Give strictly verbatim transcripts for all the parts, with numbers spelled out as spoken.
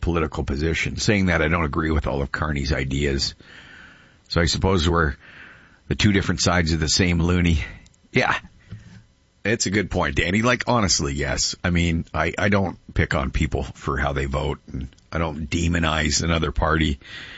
political position. Saying that, I don't agree with all of Carney's ideas. So I suppose we're the two different sides of the same loony. Yeah. It's a good point, Danny. Like, honestly, yes. I mean, I, I don't pick on people for how they vote, and I don't demonize another party.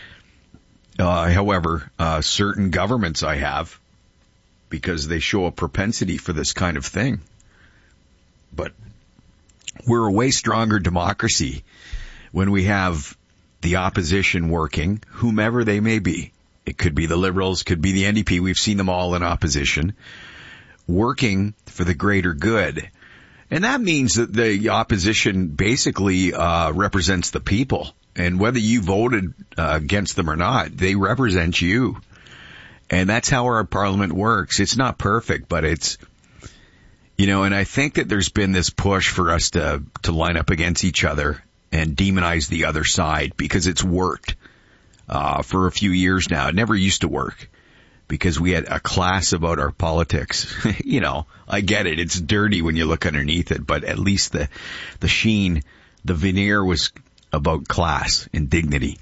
Uh, however, uh, certain governments I have, because they show a propensity for this kind of thing. But we're a way stronger democracy when we have the opposition working, whomever they may be. It could be the Liberals, could be the N D P. We've seen them all in opposition, working for the greater good. And that means that the opposition basically uh represents the people. And whether you voted uh, against them or not, they represent you. And that's how our parliament works. It's not perfect, but it's, you know, and I think that there's been this push for us to to line up against each other and demonize the other side because it's worked uh for a few years now. It never used to work because we had a class about our politics. You know, I get it. It's dirty when you look underneath it, but at least the the sheen, the veneer was about class and dignity.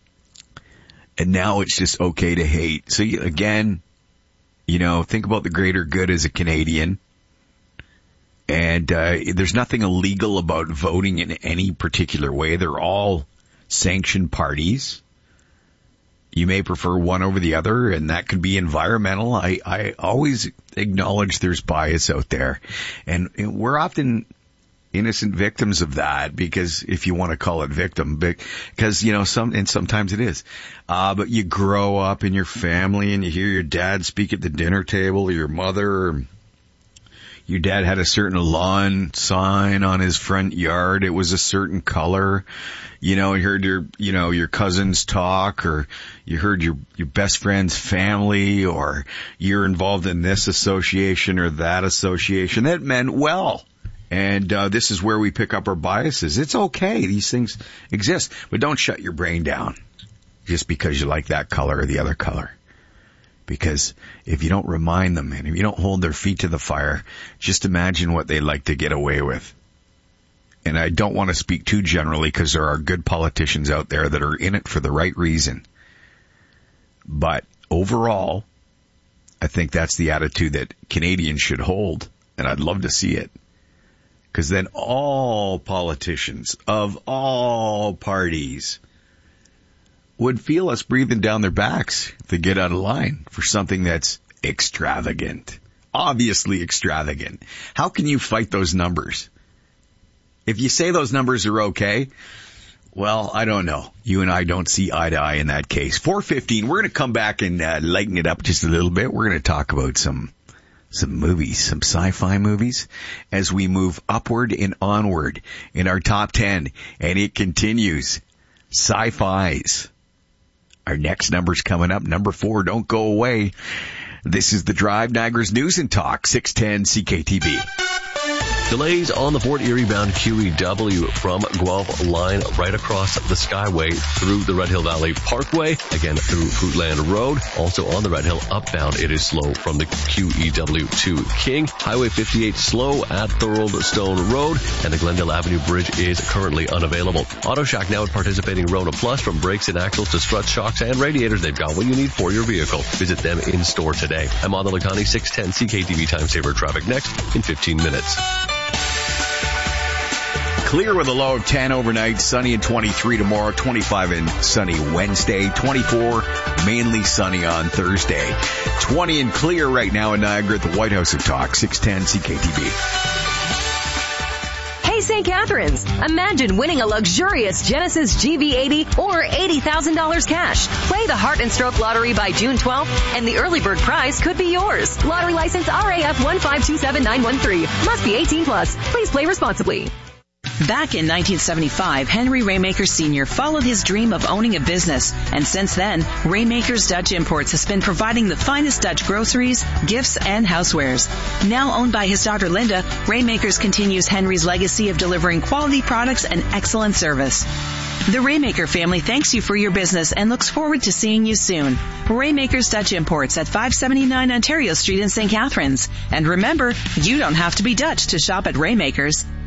And now it's just okay to hate. So you, again, you know, think about the greater good as a Canadian. And uh, there's nothing illegal about voting in any particular way. They're all sanctioned parties. You may prefer one over the other, and that could be environmental. I, I always acknowledge there's bias out there. And, and we're often innocent victims of that, because if you want to call it victim, because, you know, some, and sometimes it is. Uh, but you grow up in your family and you hear your dad speak at the dinner table, or your mother, or your dad had a certain lawn sign on his front yard. It was a certain color. You know, you heard your, you know, your cousins talk, or you heard your, your best friend's family, or you're involved in this association or that association. That meant well. And uh, this is where we pick up our biases. It's okay. These things exist. But don't shut your brain down just because you like that color or the other color. Because if you don't remind them, and if you don't hold their feet to the fire, just imagine what they like to get away with. And I don't want to speak too generally, because there are good politicians out there that are in it for the right reason. But overall, I think that's the attitude that Canadians should hold. And I'd love to see it. Because then all politicians of all parties would feel us breathing down their backs if they get out of line for something that's extravagant. Obviously extravagant. How can you fight those numbers? If you say those numbers are okay, well, I don't know. You and I don't see eye to eye in that case. four fifteen, we're going to come back and uh, lighten it up just a little bit. We're going to talk about some some movies, some sci-fi movies, as we move upward and onward in our top ten. And it continues. Sci-fis. Our next number's coming up. Number four, don't go away. This is The Drive, Niagara's News and Talk, six ten C K T V. Delays on the Fort Erie bound Q E W from Guelph line right across the Skyway through the Red Hill Valley Parkway, again through Fruitland Road. Also on the Red Hill upbound, it is slow from the Q E W to King. Highway fifty-eight slow at Thorold Stone Road, and the Glendale Avenue Bridge is currently unavailable. Auto Shack now at participating Rona Plus. From brakes and axles to struts, shocks, and radiators, they've got what you need for your vehicle. Visit them in store today. I'm on the Lacani six ten C K T V Time Saver Traffic next in fifteen minutes. Clear with a low of ten overnight, sunny and twenty-three tomorrow, twenty-five and sunny Wednesday, twenty-four mainly sunny on Thursday, twenty and clear right now in Niagara at the White House of Talk, six ten C K T V. Hey, Saint Catharines, imagine winning a luxurious Genesis G V eighty or eighty thousand dollars cash. Play the Heart and Stroke Lottery by June twelfth, and the early bird prize could be yours. Lottery license R A F one five two seven nine one three. Must be eighteen plus. Please play responsibly. Back in nineteen seventy-five, Henry Raymaker Senior followed his dream of owning a business. And since then, Raymaker's Dutch Imports has been providing the finest Dutch groceries, gifts, and housewares. Now owned by his daughter Linda, Raymakers continues Henry's legacy of delivering quality products and excellent service. The Raymaker family thanks you for your business and looks forward to seeing you soon. Raymaker's Dutch Imports at five seventy-nine Ontario Street in Saint Catharines. And remember, you don't have to be Dutch to shop at Raymaker's.